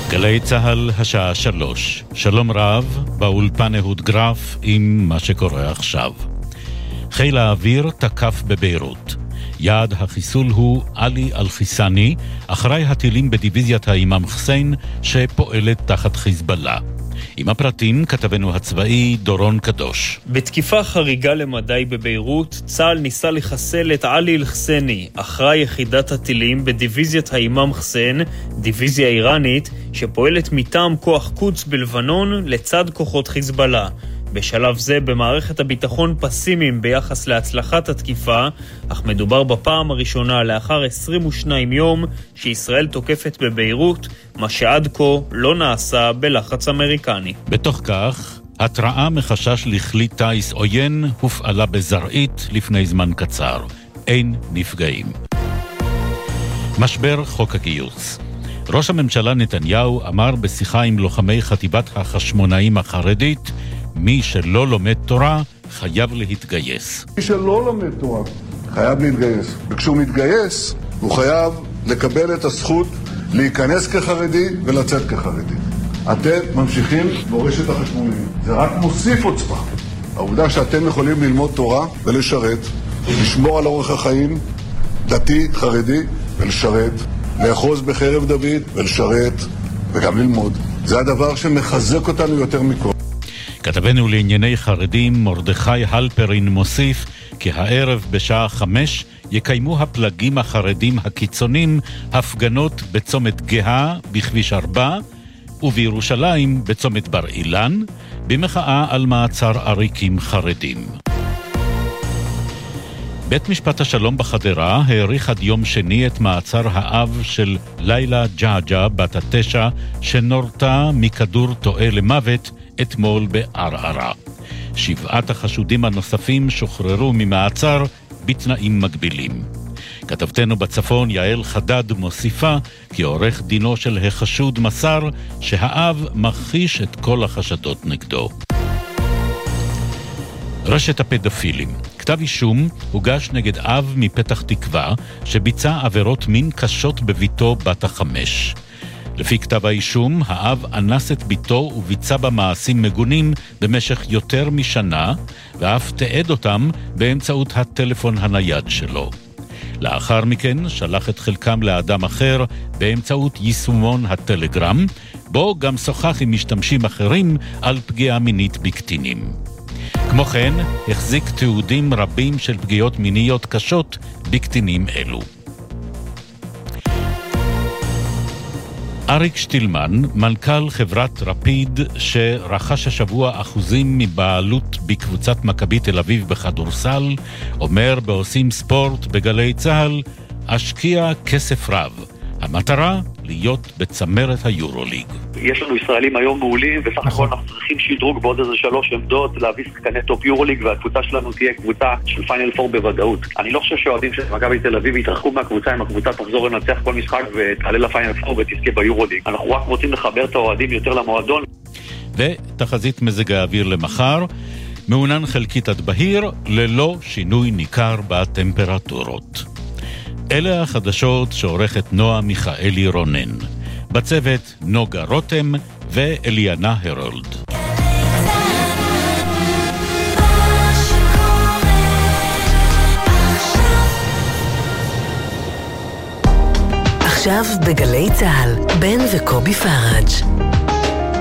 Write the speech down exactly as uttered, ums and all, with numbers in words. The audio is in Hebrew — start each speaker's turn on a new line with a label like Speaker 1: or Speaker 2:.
Speaker 1: גלי צהל השעה שלוש. שלום רב, באולפן אהוד גרף עם מה שקורה עכשיו. חיל האוויר תקף בביירות. יעד החיסול הוא עלי אל-חיסני, אחראי הטילים בדיוויזיית האימאם חוסיין שפועלת תחת חיזבאללה. עם הפרטים כתבנו הצבאי דורון קדוש.
Speaker 2: בתקיפה חריגה למדי בביירות, צה"ל ניסה לחסל את עלי אל-חיסני, אחראי יחידת הטילים בדיוויזיית האימאם חוסיין, דיוויזיה איראנית, שפועלת מטעם כוח קודס בלבנון לצד כוחות חיזבאללה. בשלב זה במערכת הביטחון פסימיים ביחס להצלחת התקיפה, אך מדובר בפעם הראשונה לאחר עשרים ושניים יום שישראל תוקפת בביירות, מה שעד כה לא נעשה בלחץ אמריקני.
Speaker 1: בתוך כך, התראה מחשש לכלי טייס עוין הופעלה בזרעית לפני זמן קצר. אין נפגעים. משבר חוק הגיוס. ראש הממשלה נתניהו אמר בשיחה עם לוחמי חטיבת החשמונאים החרדית, מי שלא לומד תורה חייב להתגייס.
Speaker 3: מי שלא לומד תורה חייב להתגייס. וכשהוא מתגייס, הוא חייב לקבל את הזכות להיכנס כחרדי ולצאת כחרדי. אתם ממשיכים מורשת החשמונאים. זה רק מוסיף עוצמה. העובדה שאתם יכולים ללמוד תורה ולשרת, לשמור על אורח החיים דתי, חרדי ולשרת, לאחוז בחרב דוד ולשרת וגם ללמוד. זה הדבר שמחזק אותנו יותר מכל.
Speaker 1: כתבנו לענייני חרדים מרדכי הלפרין מוסיף כי הערב בשעה חמש יקיימו הפלגים החרדים הקיצונים הפגנות בצומת גאה בכביש ארבע ובירושלים בצומת בר אילן במחאה על מעצר עריקים חרדים. בית משפט השלום בחדרה העריך עד יום שני את מעצר האב של לילה ג'עג'ע בת התשע שנורתה מכדור טועה למוות אתמול בערערה. שבעת החשודים הנוספים שוחררו ממעצר בתנאים מגבילים. כתבתנו בצפון יעל חדד מוסיפה כי עורך דינו של החשוד מסר שהאב מכחיש את כל החשדות נגדו. רשת הפדופילים. כתב אישום הוגש נגד אב מפתח תקווה שביצע עבירות מין קשות בביתו בת החמש. לפי כתב האישום, האב אנס את ביתו וביצע בה מעשים מגונים במשך יותר משנה, ואף תעד אותם באמצעות הטלפון הנייד שלו. לאחר מכן שלח את חלקם לאדם אחר באמצעות יישומון הטלגרם, בו גם שוחח עם משתמשים אחרים על פגיעה מינית בקטינים. כמו כן, החזיק תיעודים רבים של פגיעות מיניות קשות בקטינים אלו. אריק שטילמן, מנכ"ל חברת רפיד שרכש השבוע אחוזים מבעלות בקבוצת מכבי תל אביב בכדורסל, אומר בעושים ספורט בגלי צהל, אשקיע כסף רב. המטרה להיות בצמרת היורוליג.
Speaker 4: יש לנו ישראלים היום מעולים, בסך הכל אנחנו צריכים שדרוג בעוד איזה שלוש עמדות, להביא שחקני טופ יורוליג, והקבוצה שלנו תהיה קבוצה של פיינל פור בוודאות. אני לא חושב שהאוהדים של מכבי תל אביב יתרחקו מהקבוצה, אם הקבוצה תחזור לנצח כל משחק ותעלה לפיינל פור ותזכה ביורוליג. אנחנו רק רוצים לחבר את האוהדים יותר למועדון.
Speaker 1: ותחזית מזג האוויר למחר, מעונן חלקית עד בהיר, ללא שינוי ניכר בטמפרטורות. אלה החדשות שעורכת נועה מיכאלי רונן. בצוות נוגה רותם ואליאנה הרולד.
Speaker 5: עכשיו בגלי צהל, בן וקובי פראג'.